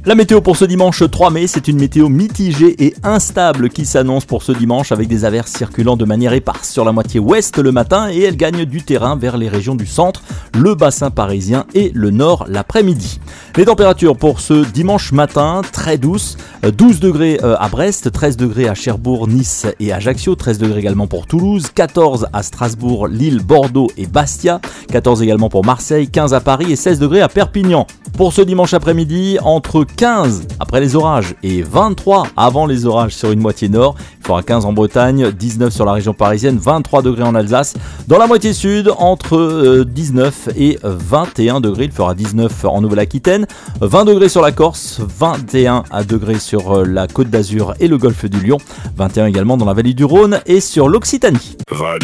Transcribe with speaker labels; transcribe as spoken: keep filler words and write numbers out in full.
Speaker 1: La météo pour ce dimanche trois mai, c'est une météo mitigée et instable qui s'annonce pour ce dimanche avec des averses circulant de manière éparse sur la moitié ouest le matin et elles gagnent du terrain vers les régions du centre, le bassin parisien et le nord l'après-midi. Les températures pour ce dimanche matin, très douces, douze degrés à Brest, treize degrés à Cherbourg, Nice et Ajaccio, treize degrés également pour Toulouse, quatorze à Strasbourg, Lille, Bordeaux et Bastia, quatorze également pour Marseille, quinze à Paris et seize degrés à Perpignan. Pour ce dimanche après-midi, entre quinze après les orages et vingt-trois avant les orages sur une moitié nord. Il fera quinze en Bretagne, dix-neuf sur la région parisienne, vingt-trois degrés en Alsace. Dans la moitié sud, entre dix-neuf et vingt et un degrés. Il fera dix-neuf en Nouvelle-Aquitaine, vingt degrés sur la Corse, vingt et un degrés sur la Côte d'Azur et le golfe du Lion, vingt et un également dans la vallée du Rhône et sur l'Occitanie. Radio.